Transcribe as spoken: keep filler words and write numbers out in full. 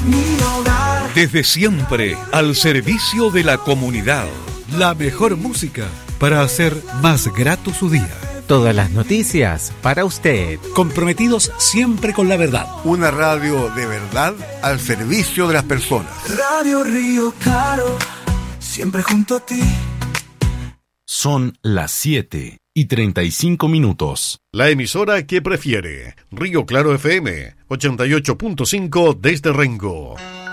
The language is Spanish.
mi hogar. Desde siempre, al servicio de la comunidad. La mejor música para hacer más grato su día. Todas las noticias para usted. Comprometidos siempre con la verdad. Una radio de verdad al servicio de las personas. Radio Río Claro, siempre junto a ti. Son las siete y treinta y cinco minutos. La emisora que prefiere. Río Claro F M, ochenta y ocho punto cinco desde Rengo.